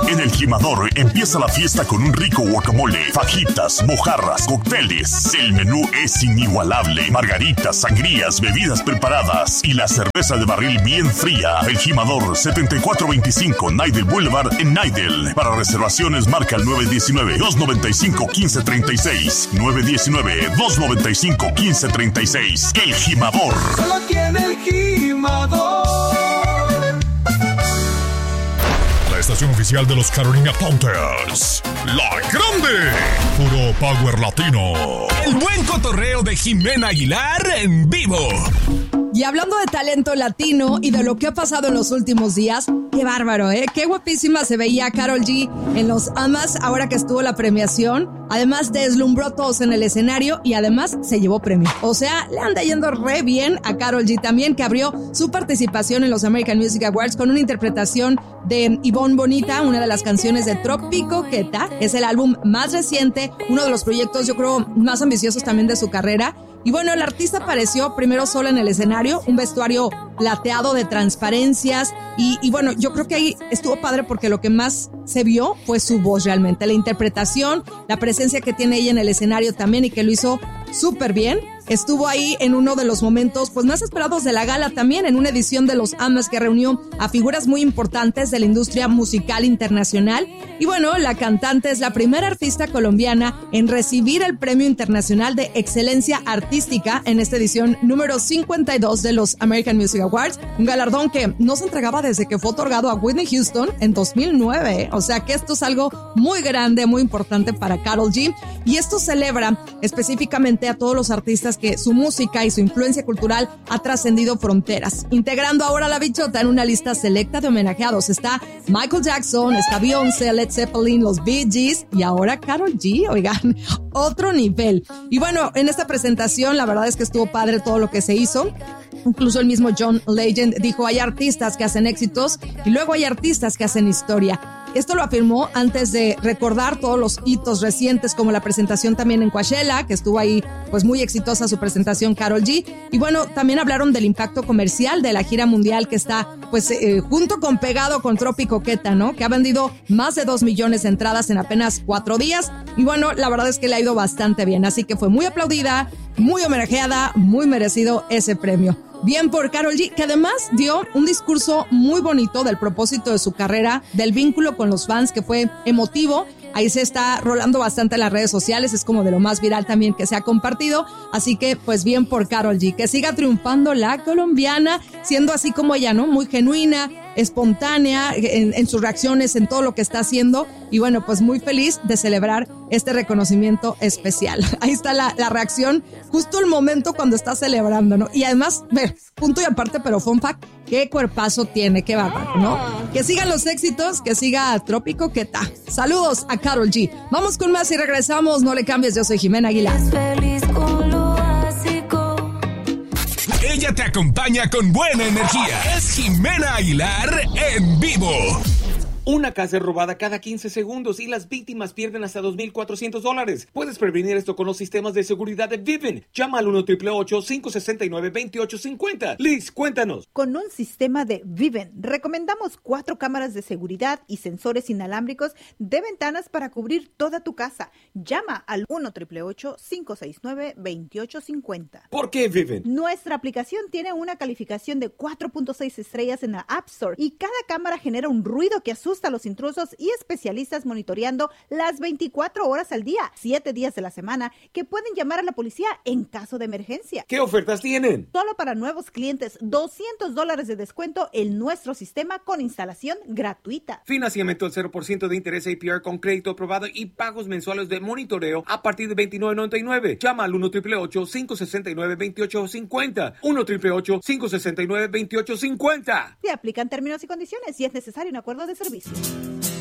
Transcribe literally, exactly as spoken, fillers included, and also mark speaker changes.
Speaker 1: En el Jimador empieza la fiesta con un rico guacamole, fajitas, mojarras, cócteles. El menú es inigualable. Margaritas, sangrías, bebidas preparadas y la cerveza de barril bien fría. El Jimador, setenta y cuatro veinticinco Nidel Boulevard en Nidel. Para reservaciones marca el nueve uno nueve, dos nueve cinco, uno cinco tres seis. nueve uno nueve, dos nueve cinco, uno cinco tres seis. El Jimador.
Speaker 2: Solo tiene el Jimador.
Speaker 1: La estación oficial de los Carolina Panthers. La Grande. Puro Power Latino.
Speaker 3: El buen cotorreo de Jimena Aguilar en vivo.
Speaker 4: Y hablando de talento latino y de lo que ha pasado en los últimos días, qué bárbaro, ¿eh? Qué guapísima se veía Karol G en los Amas ahora que estuvo la premiación. Además, deslumbró a todos en el escenario y además se llevó premio. O sea, le anda yendo re bien a Karol G también, que abrió su participación en los American Music Awards con una interpretación de Ivonne Bonita, una de las canciones de Tropicoqueta. Es el álbum más reciente, uno de los proyectos, yo creo, más ambiciosos también de su carrera. Y bueno, el artista apareció primero sola en el escenario, un vestuario plateado de transparencias y, y bueno, yo creo que ahí estuvo padre porque lo que más se vio fue su voz realmente, la interpretación, la presencia que tiene ella en el escenario también y que lo hizo súper bien. Estuvo ahí en uno de los momentos pues más esperados de la gala también, en una edición de los Amas que reunió a figuras muy importantes de la industria musical internacional. Y bueno, la cantante es la primera artista colombiana en recibir el Premio Internacional de Excelencia Artística en esta edición número cincuenta y dos de los American Music Awards, un galardón que no se entregaba desde que fue otorgado a Whitney Houston en dos mil nueve. O sea que esto es algo muy grande, muy importante para Karol G. Y esto celebra específicamente a todos los artistas que su música y su influencia cultural ha trascendido fronteras. Integrando ahora a la bichota en una lista selecta de homenajeados está Michael Jackson, está Beyoncé, Led Zeppelin, los Bee Gees y ahora Karol G, oigan, otro nivel. Y bueno, en esta presentación la verdad es que estuvo padre todo lo que se hizo. Incluso el mismo John Legend dijo, hay artistas que hacen éxitos y luego hay artistas que hacen historia. Esto lo afirmó antes de recordar todos los hitos recientes, como la presentación también en Coachella, que estuvo ahí pues muy exitosa su presentación Karol G. Y bueno, también hablaron del impacto comercial de la gira mundial que está pues eh, junto con pegado con Tropicoqueta, ¿no? Que ha vendido más de dos millones de entradas en apenas cuatro días. Y bueno, la verdad es que le ha ido bastante bien, así que fue muy aplaudida, muy homenajeada, muy merecido ese premio. Bien por Karol G, que además dio un discurso muy bonito del propósito de su carrera, del vínculo con los fans, que fue emotivo. Ahí se está rolando bastante en las redes sociales, es como de lo más viral también que se ha compartido. Así que, pues bien por Karol G, que siga triunfando la colombiana, siendo así como ella, ¿no? Muy genuina, espontánea en, en sus reacciones, en todo lo que está haciendo. Y bueno, pues muy feliz de celebrar este reconocimiento especial. Ahí está la, la reacción, justo el momento cuando está celebrando, ¿no? Y además, ver, punto y aparte, pero fun fact, qué cuerpazo tiene, qué bárbaro, ¿no? Que sigan los éxitos, que siga Tropicoqueta. Saludos a Karol G. Vamos con más y regresamos, no le cambies, yo soy Jimena Aguilar.
Speaker 3: Feliz con lo básico. Ella te acompaña con buena energía. Es Jimena Aguilar en vivo.
Speaker 5: Una casa es robada cada quince segundos y las víctimas pierden hasta dos mil cuatrocientos dólares. Puedes prevenir esto con los sistemas de seguridad de Vivint. Llama al uno, ocho ocho ocho, cinco seis nueve, dos ocho cinco cero. Liz, cuéntanos.
Speaker 6: Con un sistema de Vivint, recomendamos cuatro cámaras de seguridad y sensores inalámbricos de ventanas para cubrir toda tu casa. Llama al uno, ocho ocho ocho, cinco seis nueve, dos ocho cinco cero.
Speaker 5: ¿Por qué Vivint?
Speaker 6: Nuestra aplicación tiene una calificación de cuatro punto seis estrellas en la App Store y cada cámara genera un ruido que asusta a los intrusos y especialistas monitoreando las veinticuatro horas al día, siete días de la semana, que pueden llamar a la policía en caso de emergencia.
Speaker 5: ¿Qué ofertas tienen?
Speaker 6: Solo para nuevos clientes, doscientos dólares de descuento en nuestro sistema con instalación gratuita.
Speaker 5: Financiamiento al cero por ciento de interés A P R con crédito aprobado y pagos mensuales de monitoreo a partir de veintinueve noventa y nueve. Llama al uno, ocho ocho ocho, cinco seis nueve, dos ocho cinco cero. uno, ocho ocho ocho, cinco seis nueve, dos ocho cinco cero.
Speaker 6: Se aplican términos y condiciones y es necesario un acuerdo de servicio.